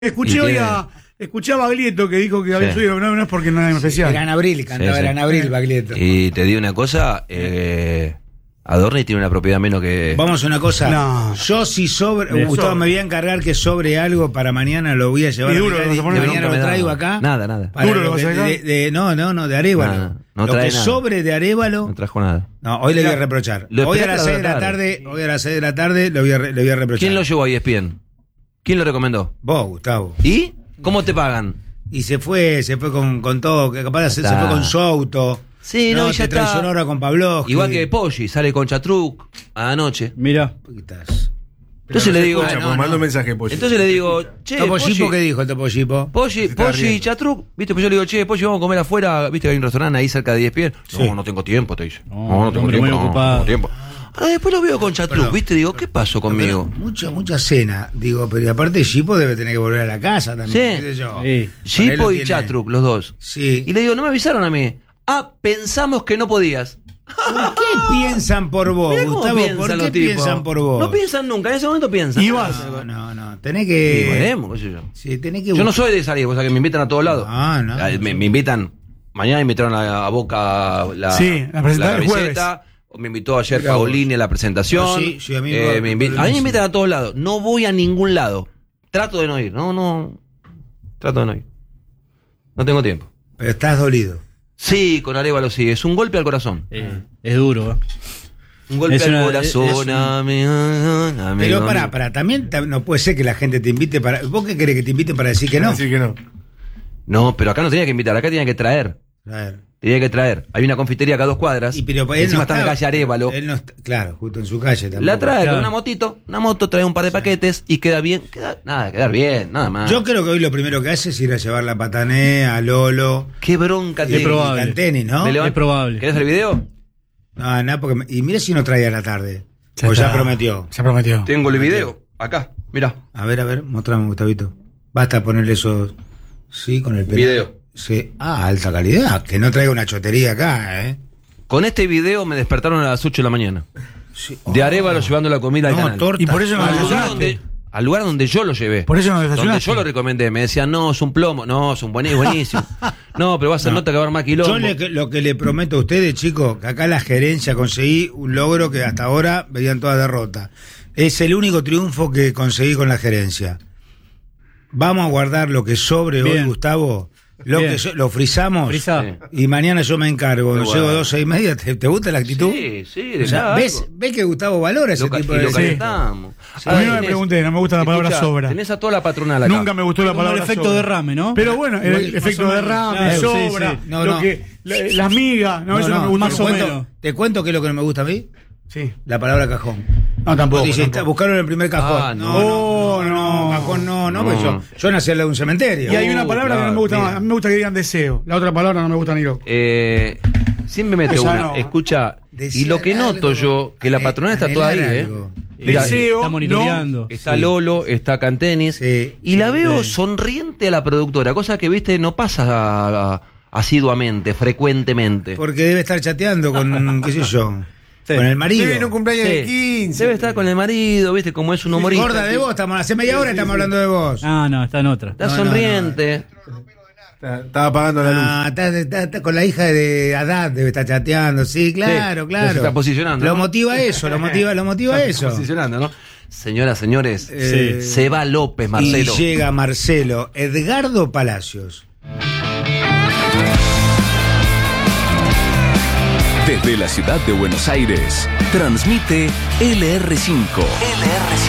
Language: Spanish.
Escuché a Baglietto que dijo que había subido, no es porque no es especial. Era en abril, cantaba era en abril Baglietto. Y te digo una cosa, Adorni tiene una propiedad menos que... Vamos a una cosa, No. yo si Gustavo me voy a encargar que sobre algo para mañana, lo voy a llevar ¿Y duro a lo vas a poner? mañana lo traigo acá. Nada. Para ¿Duro lo vas a dejar? No, de Arévalo. Nada, no lo trae que nada. sobre de Arévalo. No trajo nada. No, hoy le voy a reprochar. Lo Hoy a esperé las para 6 de la la tarde, le voy a reprochar. ¿Quién lo llevó a ESPN? ¿Quién lo recomendó? Vos, Gustavo. ¿Y? ¿Cómo te pagan? Y se fue con todo, que capaz se fue con su auto. Sí, no, y ya te traicionó está. ahora con Pavlovsky. Igual que Poggi, sale con Chatruc anoche. Mira. Entonces le digo... Escucha, manda un mensaje, Pollo. Entonces le digo, che, ¿Topo Poggi, Gipo qué dijo el Topo Gipo? Poggi y Chatruc, viste, pues yo le digo, che, Poggi, vamos a comer afuera, viste que hay un restaurante ahí cerca de ESPN. Sí. No tengo tiempo, te dice. No, No tengo hombre, tiempo, muy no ocupado. tengo tiempo. Ahora después lo veo con Chatruc, Perdón. viste, digo, ¿qué pasó conmigo? Mucha cena, digo, pero aparte Gipo debe tener que volver a la casa también. Sí. qué sé yo. Sí. Gipo Ponele y tiene- Chatruc, los dos. Sí. Y le digo, no me avisaron a mí. Ah, pensamos que no podías. ¿Por qué piensan por vos, Mirá cómo Gustavo? piensan ¿Por los qué tipos. piensan por vos? No piensan nunca, en ese momento piensan. Ibas. No, tenés Y que... veremos, qué sé yo. Sí, tenés que Yo no soy de salir, o sea que me invitan a todos lados. No. Me invitan, mañana me invitaron a Boca la presentación el camiseta, o me invitó ayer Mirá vos. Paolini a la presentación. Sí, a mí a mí me invitan a todos lados. No voy a ningún lado. Trato de no ir. Trato de no ir. No tengo tiempo. Pero estás dolido. Sí, con Arévalo sí. Es un golpe al corazón. Es duro, ¿eh? Un golpe Es al una- corazón. es un- amigo. Pero pará, también no puede ser que la gente te invite para... ¿Vos qué querés que te inviten para decir que no? Decir que no. No, pero acá no tenía que invitar, acá tenía que traer. A ver. Tenía que traer. Hay una confitería acá a 2 cuadras. Pero él Encima no está en la calle Arévalo. Él no está, claro, justo en su calle también. La trae Claro. con una moto trae un par de paquetes y queda bien. Quedar bien, nada más. Yo creo que hoy lo primero que hace es ir a llevar la Patané, a Lolo. Qué bronca Es tengo. probable. Al tenis, ¿no? Me levanto- Es probable. ¿Querés el video? No, porque y mira si no trae a la tarde. Ya O ya está. prometió. Se prometió. Tengo el video. Acá, mira. A ver, mostrame, Gustavito. Basta ponerle esos. Sí, con el pelo. Video. Sí. Alta calidad. Que no traiga una chotería acá, ¿eh? Con este video me despertaron a las 8 de la mañana. Sí. De Arévalo llevando la comida al No, canal. torta. Y por eso no Al lugar, desayunaste. al lugar donde yo lo llevé. Por eso no Donde desayunaste. yo lo recomendé. Me decían, no, es un plomo. No, es un buenísimo. No, pero va a ser nota que va a armar quilombo. Lo que le prometo a ustedes, chicos, que acá la gerencia conseguí un logro que hasta ahora veían toda derrota. Es el único triunfo que conseguí con la gerencia. Vamos a guardar lo que sobre hoy, Bien. Gustavo. Bien. Lo frizamos. Frisa. Sí. Y mañana yo me encargo. Qué Llego bueno. 12:30. ¿Te gusta la actitud? Sí, O sea, dejá ¿ves algo. que Gustavo valora ese Lo ca- tipo y de lo Sí. calentamos. A mí no me tenés- pregunté, no me gusta la palabra escuchá, sobra. Tenés a toda la patronal acá. Nunca me gustó la Como el palabra efecto sobra. derrame, ¿no? Pero bueno, Igual, el más efecto o menos. derrame, Claro, sí, sobra, sí. No, lo no. que las migas, no, eso no me gusta. más o menos. Te cuento qué es lo que no me gusta a mí. Sí. La palabra cajón. No, tampoco. Vos dices, tampoco. buscaron el primer cajón. Ah, no, cajón no, pues yo nací al lado de un cementerio. Y hay una palabra que no me gusta mira. más. A mí me gusta que digan deseo. La otra palabra no me gusta ni loco. Siempre meto Esa una. no. Escucha, Desear y lo que noto algo, yo, que la patronal está toda ahí, anhelar algo. Mira, Deseo, Está monitoreando. está Lolo, está Cantenis, Sí, y la veo sí. sonriente a la productora, cosa que, viste, no pasa asiduamente, frecuentemente. Porque debe estar chateando con, qué sé yo, con el marido. Sí, en un cumpleaños de Sí. 15. Debe estar con el marido, viste, como es un humorista. Gorda de vos, hace media hora estamos hablando de vos. Ah, no, está en otra. Está No, sonriente. Estaba apagando la luz. Está con la hija de Haddad, debe estar chateando, sí, claro, Sí, claro. se está posicionando, Lo ¿no? motiva eso, lo motiva eso. Posicionando, ¿no? Señoras, señores, Sí. se va López, Marcelo. Y llega Marcelo Edgardo Palacios. Desde la ciudad de Buenos Aires, transmite LR5. LR5.